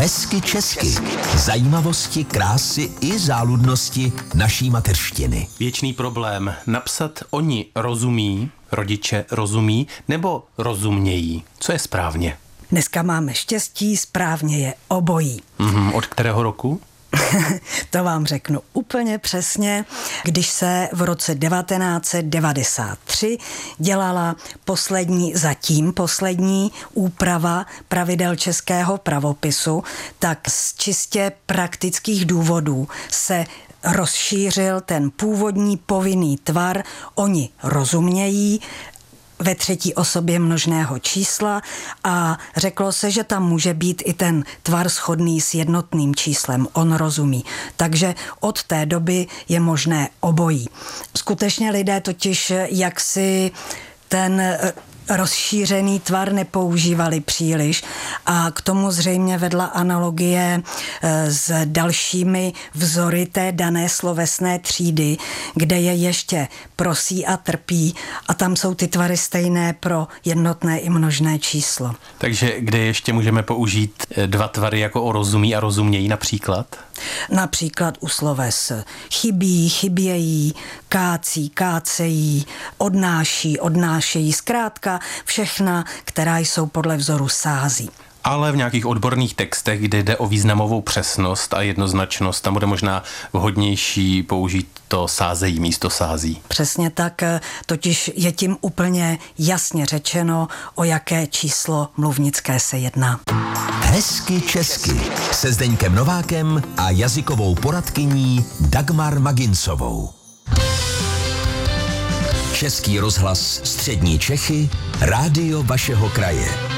Hezky česky. Zajímavosti, krásy i záludnosti naší mateřštiny. Věčný problém. Napsat oni rozumí, rodiče rozumí, nebo rozumějí. Co je správně? Dneska máme štěstí, správně je obojí. Od kterého roku? To vám řeknu úplně přesně, když se v roce 1993 dělala zatím poslední úprava pravidel českého pravopisu, tak z čistě praktických důvodů se rozšířil ten původní povinný tvar oni rozumějí ve třetí osobě množného čísla a řeklo se, že tam může být i ten tvar shodný s jednotným číslem, on rozumí. Takže od té doby je možné obojí. Skutečně lidé totiž jaksi ten rozšířený tvar nepoužívali příliš a k tomu zřejmě vedla analogie s dalšími vzory té dané slovesné třídy, kde je ještě prosí a trpí a tam jsou ty tvary stejné pro jednotné i množné číslo. Takže kde ještě můžeme použít dva tvary jako o rozumí a rozumějí například? Například u sloves chybí, chybějí, kácí, kácejí, odnáší, odnášejí, zkrátka všechna, která jsou podle vzoru sází. Ale v nějakých odborných textech, kde jde o významovou přesnost a jednoznačnost, tam bude možná vhodnější použít to sázejí místo sází. Přesně tak, totiž je tím úplně jasně řečeno, o jaké číslo mluvnické se jedná. Hezky česky se Zdeňkem Novákem a jazykovou poradkyní Dagmar Magincovou. Český rozhlas Střední Čechy, rádio vašeho kraje.